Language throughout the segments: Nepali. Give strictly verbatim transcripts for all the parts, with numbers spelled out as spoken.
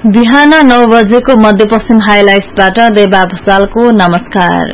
बिहान नौ बजेको मध्यपश्चिम हाइलाइट्सबाट देवा भुसालको नमस्कार।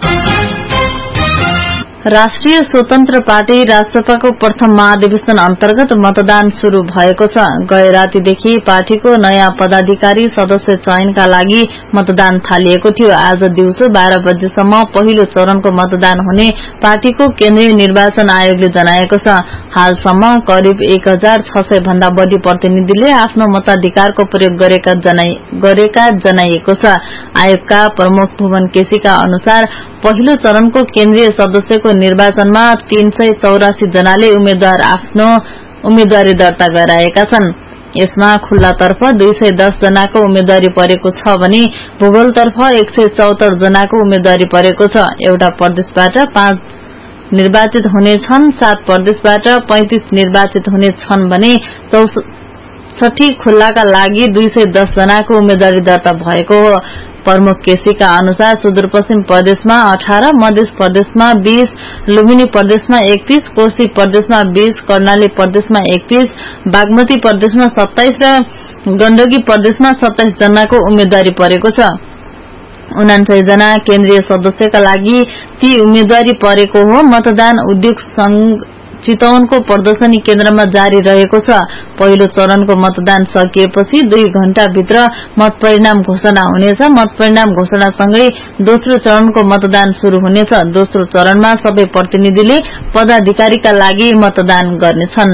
राष्ट्रिय स्वतन्त्र पार्टी राजसभाको प्रथम महाधिवेशन अन्तर्गत मतदान शुरू भएको छ। गए रातिदेखि पार्टीको नयाँ पदाधिकारी सदस्य चयनका लागि मतदान थालिएको थियो। आज दिउँसो बाह्र बजेसम्म पहिलो चरणको मतदान हुने पार्टीको केन्द्रीय निर्वाचन आयोगले जनाएको छ। हालसम्म करिब एक हजार छ सय भन्दा बढ़ी प्रतिनिधिले आफ्नो मताधिकारको प्रयोग गरेका जनाइ, गरेका जनाइएको छ। आयोगका प्रमुख भुवन केसीका अनुसार पहिलो चरणको केन्द्रीय सदस्यको निर्वाचनमा तीन सय चौरासी जनाले उम्मेद्वार आफ्नो उम्मेद्वारी दर्ता गराएका छन्। यसमा खुल्लातर्फ दुई सय दस जनाको उम्मेद्वारी परेको छ भने भूगोलतर्फ एक सय चौहत्तर जनाको उम्मेद्वारी परेको छ। एउटा प्रदेशबाट पाँच निर्वाचित हुनेछन्, सात प्रदेशबाट पैंतिस निर्वाचित हुनेछन् भने चौसठी खुल्लाका लागि दुई सय दस जनाको उम्मेद्वारी दर्ता भएको हो। प्रमुख केसीका अनुसार सुदूरपश्चिम प्रदेशमा अठार, मध्य प्रदेशमा बीस, लुम्बिनी प्रदेशमा एकतीस, कोशी प्रदेशमा बीस, कर्णाली प्रदेशमा एकतीस, बागमती प्रदेशमा सत्ताइस र गण्डकी प्रदेशमा सत्ताइस जनाको उम्मेद्वारी परेको छ। उनान्सय जना केन्द्रीय सदस्यका लागि ती उम्मेद्वारी परेको हो। मतदान उद्योग संघ चितवनको प्रदर्शनी केन्द्रमा जारी रहेको छ। पहिलो चरणको मतदान सकिएपछि दुई घण्टा भित्र मत परिणाम घोषणा हुनेछ। मत परिणाम घोषणासँगै दोस्रो चरणको मतदान शुरू हुनेछ। दोस्रो चरणमा सबै प्रतिनिधिले पदाधिकारीका लागि मतदान गर्नेछन्।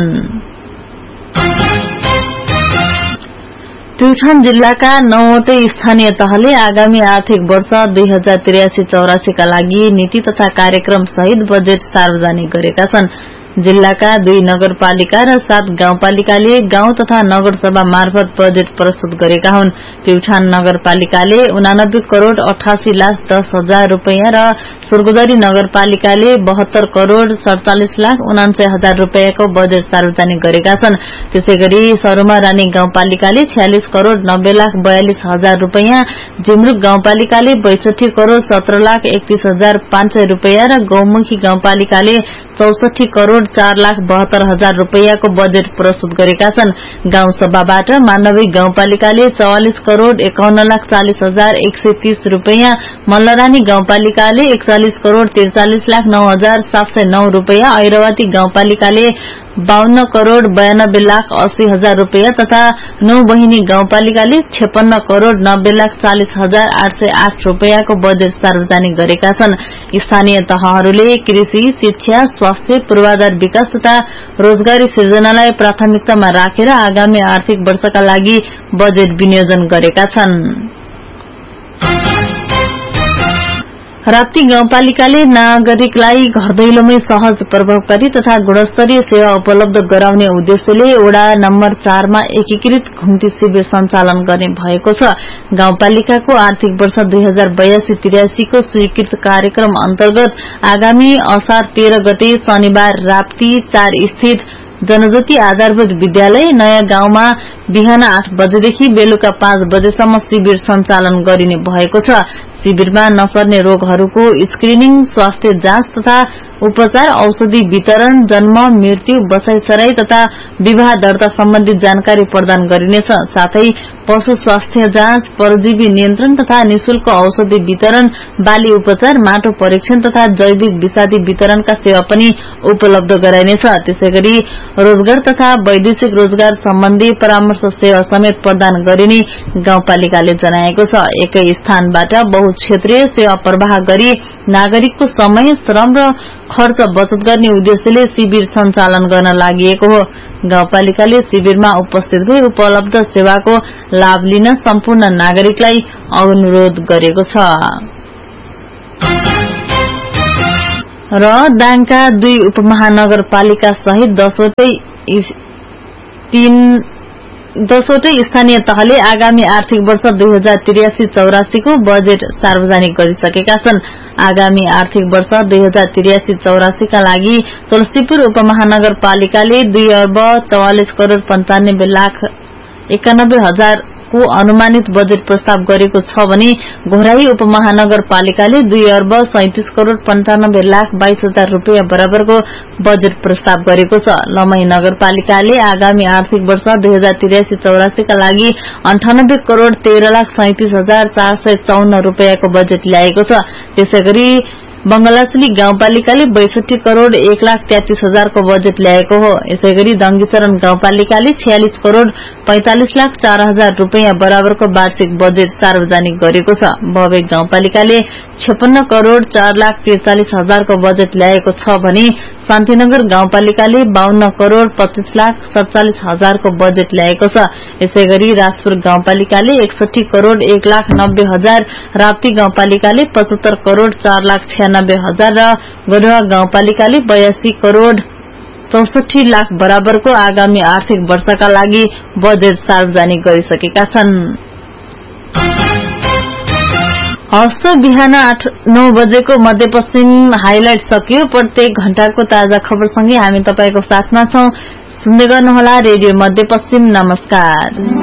प्युठान जिल्लाका नौवटै स्थानीय तहले आगामी आर्थिक वर्ष दुई हजार त्रियासी चौरासी का लागि नीति तथा कार्यक्रम सहित बजेट सार्वजनिक गरेका छन्। जिल्लाका दुई नगरपालिका र सात गाउँपालिकाले गाउँ तथा नगरसभा मार्फत बजेट प्रस्तुत गरेका हुन्। प्युठान नगरपालिकाले उनानब्बे करोड़ अठासी लाख दस हजार रूपियाँ र सुर्गुदरी नगरपालिकाले बहत्तर करोड़ सड़चालिस लाख उनान्सय हजार रूपियाँको बजेट सार्वजनिक गरेका छन्। त्यसै गरी सरुमा रानी गाउँपालिकाले छ्यालिस करोड़ नब्बे लाख बयालिस हजार रूपियाँ, जिमरूक गाउँपालिकाले बैसठी करोड़ सत्र लाख एकतीस हजार पाँच सय रूपियाँ र गौमुखी गाउँपालिकाले चौसठी करोड़ चार लाख बहत्तर हजार रूपियाँको बजेट प्रस्तुत गरेका छन्। गाउँसभाबाट मानवी गाउँपालिकाले चौवालिस करोड़ एकाउन्न लाख चालिस हजार एक सय तीस रूपियाँ, मल्लरानी गाउँपालिकाले एकचालिस करोड़ त्रिचालिस लाख नौ हजार सात सय नौ रूपियाँ, ऐरावती गाउँपालिकाले बाहन्न करोड़ बयानब्बे लाख अस्सी हजार रूपियाँ तथा नौ बहिनी गाउँपालिकाले छप्पन्न करोड़ नब्बे लाख चालिस हजार आठ सय आठ रूपियाँको बजेट सार्वजनिक गरेका छन्। स्थानीय तहहरूले कृषि, शिक्षा, स्वास्थ्य, पूर्वाधार विकास तथा रोजगारी सृजनालाई प्राथमिकतामा राखेर आगामी आर्थिक वर्षका लागि बजेट विनियोजन गरेका छन्। राप्ती गाउँपालिकाले नागरिकलाई घर दैलोमै सहज, प्रभावकारी तथा गुणस्तरीय सेवा उपलब्ध गराउने उद्देश्यले वडा नम्बर चारमा एकीकृत घुम्ती शिविर सञ्चालन गर्ने भएको छ। गाउँपालिकाको आर्थिक वर्ष दुई हजार बयासी त्रियासी को स्वीकृत कार्यक्रम अन्तर्गत आगामी असार तेह्र गते शनिबार राप्ती चार स्थित जनज्योति आधारभूत विद्यालय नयाँ गाउँमा बिहान आठ बजेदेखि बेलुका पाँच बजेसम्म शिविर सञ्चालन गरिने भएको छ। शिविरमा नसर्ने रोगहरूको स्क्रिनिङ, स्वास्थ्य जाँच तथा उपचार, औषधि वितरण, जन्म, मृत्यु, बसाईसराई तथा विवाह दर्ता सम्बन्धी जानकारी प्रदान गरिनेछ। साथै पशु स्वास्थ्य जाँच, परजीवी नियन्त्रण तथा निशुल्क औषधि वितरण, बाली उपचार, माटो परीक्षण तथा जैविक विषादी वितरणका सेवा पनि उपलब्ध गराइनेछ। त्यसैगरी रोजगार तथा वैदेशिक रोजगार सम्बन्धी परामर्श सेवा समेत प्रदान गरिने गाउँपालिकाले जनाएको छ। एकै स्थानबाट बहुक्षेत्रीय सेवा प्रवाह गरी नागरिकको समय, श्रम र खर्च बचत गर्ने उद्देश्यले शिविर सञ्चालन गर्न लागि हो। गाउँपालिकाले शिविरमा उपस्थित भई उपलब्ध सेवाको लाभ लिन सम्पूर्ण नागरिकलाई अनुरोध गरेको छ। र दाङका दुई उपमहानगरपालिका सहित दसवटै तीन दसवटै स्थानीय तहले आगामी आर्थिक वर्ष दुई हजार त्रियासी चौरासी को बजेट सार्वजनिक गरिसकेका छन्। आगामी आर्थिक वर्ष दुई हजार त्रियासी चौरासी का लागि तुलसीपुर उपमहानगरपालिकाले दुई अर्ब चौवालिस करोड़ पञ्चानब्बे लाख एकानब्बे हजार को अनुमानित बजेट प्रस्ताव गरेको छ भने घोराई उपमहानगरपालिकाले दुई अर्ब सैंतिस करोड़ पन्चानब्बे लाख बाइस हजार रूपियाँ बराबरको बजेट प्रस्ताव गरेको छ। लमही नगरपालिकाले आगामी आर्थिक वर्ष दुई हजार तिरासी चौरासी का लागि अन्ठानब्बे करोड़ तेह्र लाख सैंतिस हजार चार सय चौन्न रूपियाँको बजेट ल्याएको छ। त्यसैगरी बंगलासली गाउँपालिकाले बैसठी करोड़ एक लाख तैंतीस हजार को बजेट ल्याएको हो। यसैगरी दंगीचरण गाउँपालिकाले छियालीस करोड़ पैंतालीस लाख चार हजार रूपियाँ बराबरको वार्षिक बजेट सार्वजनिक गरेको छ। बबेक गाउँपालिकाले छप्पन्न करोड़ चार लाख त्रिचालिस हजार को बजेट ल्याएको छ भने शान्तिनगर गाउँपालिकाले बाहन्न करोड़ पच्चीस लाख सत्तालीस हजार को बजेट ल्याएको छ। यसैगरी राजपुर गाउँपालिकाले एकसठी करोड़ एक लाख नब्बे हजार, राप्ती गाउँपालिकाले पचहत्तर करोड़ चार लाख छियानब्बे हजार र गढुवा गाउँपालिकाले बयासी करोड़ चौसठी लाख बराबरको आगामी आर्थिक वर्षका लागि बजेट सार्वजनिक गरिसकेका छन्। हस्त बिहान आठ नौ बजेको मध्यपश्चिम हाइलाइट सकियो। प्रत्येक घण्टाको ताजा खबरसँगै हामी तपाईको साथमा छौं। सुन्दै गर्नुहोला रेडियो मध्यपश्चिम। नमस्कार।